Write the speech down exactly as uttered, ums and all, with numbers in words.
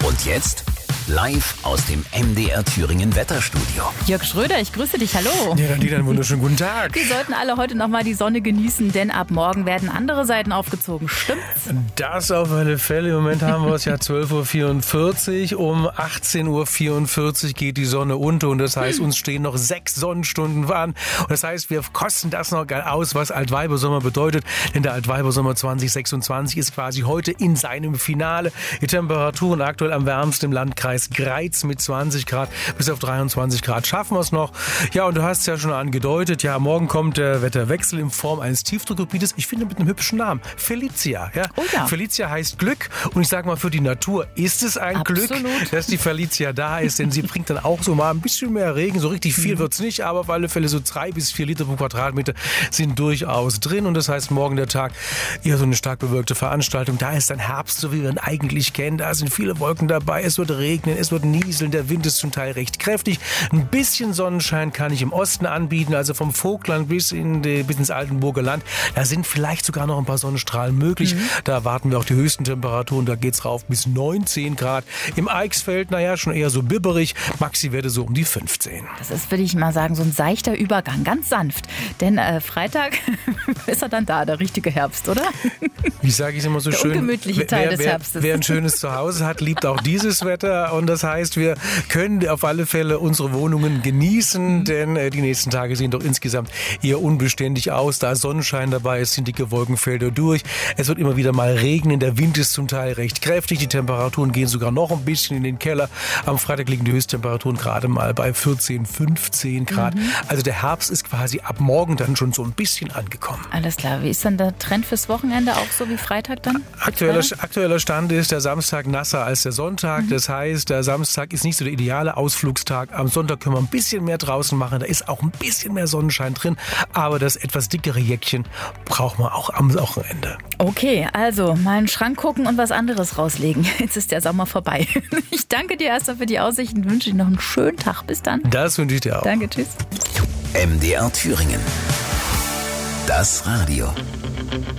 Und jetzt live aus dem M D R Thüringen Wetterstudio. Jörg Schröder, ich grüße dich, hallo. Ja, dann dir einen wunderschönen guten Tag. Wir sollten alle heute nochmal die Sonne genießen, denn ab morgen werden andere Seiten aufgezogen, stimmt's? Das auf alle Fälle. Im Moment haben wir es ja zwölf Uhr vierundvierzig. Um achtzehn Uhr vierundvierzig geht die Sonne unter und das heißt, uns stehen noch sechs Sonnenstunden an. Und das heißt, wir kosten das noch aus, was Altweibersommer bedeutet. Denn der Altweibersommer zwanzig sechsundzwanzig ist quasi heute in seinem Finale. Die Temperaturen aktuell am wärmsten im Landkreis Greiz mit zwanzig Grad bis auf dreiundzwanzig Grad. Schaffen wir es noch? Ja, und du hast es ja schon angedeutet. Ja, morgen kommt der Wetterwechsel in Form eines Tiefdruckgebietes. Ich finde mit einem hübschen Namen. Felicia. Ja? Oh ja. Felicia heißt Glück. Und ich sage mal, für die Natur ist es ein Absolut. Glück, dass die Felicia da ist. Denn sie bringt dann auch so mal ein bisschen mehr Regen. So richtig viel wird es nicht, aber auf alle Fälle so drei bis vier Liter pro Quadratmeter sind durchaus drin. Und das heißt, morgen der Tag eher so eine stark bewölkte Veranstaltung. Da ist dann Herbst, so wie wir ihn eigentlich kennen. Da sind viele Wolken dabei. Es wird regnen. Es wird nieseln, der Wind ist zum Teil recht kräftig. Ein bisschen Sonnenschein kann ich im Osten anbieten, also vom Vogtland bis, in die, bis ins Altenburger Land. Da sind vielleicht sogar noch ein paar Sonnenstrahlen möglich. Mhm. Da erwarten wir auch die höchsten Temperaturen, da geht's rauf bis neunzehn Grad. Im Eichsfeld, naja, schon eher so bibberig. Maxi-Werte so um die fünfzehn. Das ist, würde ich mal sagen, so ein seichter Übergang, ganz sanft. Denn äh, Freitag ist er dann da, der richtige Herbst, oder? Wie sage ich es immer so der schön? Der ungemütliche Teil wer, des wer, Herbstes. Wer ein schönes Zuhause hat, liebt auch dieses Wetter. Und das heißt, wir können auf alle Fälle unsere Wohnungen genießen, denn äh, die nächsten Tage sehen doch insgesamt eher unbeständig aus. Da Sonnenschein dabei ist, sind dicke Wolkenfelder durch. Es wird immer wieder mal regnen. Der Wind ist zum Teil recht kräftig. Die Temperaturen gehen sogar noch ein bisschen in den Keller. Am Freitag liegen die Höchsttemperaturen gerade mal bei vierzehn, fünfzehn Grad. Mhm. Also der Herbst ist quasi ab morgen dann schon so ein bisschen angekommen. Alles klar. Wie ist dann der Trend fürs Wochenende auch so wie Freitag dann? Aktueller, aktueller Stand ist der Samstag nasser als der Sonntag. Mhm. Das heißt, der Samstag ist nicht so der ideale Ausflugstag. Am Sonntag können wir ein bisschen mehr draußen machen. Da ist auch ein bisschen mehr Sonnenschein drin. Aber das etwas dickere Jäckchen brauchen wir auch am Wochenende. Okay, also mal in den Schrank gucken und was anderes rauslegen. Jetzt ist der Sommer vorbei. Ich danke dir erstmal für die Aussichten und wünsche dir noch einen schönen Tag. Bis dann. Das wünsche ich dir auch. Danke, tschüss. M D R Thüringen. Das Radio.